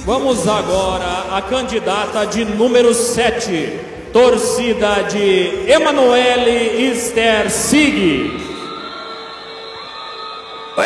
Vamos agora a candidata de número 7, torcida de Emanuele Ester Sig.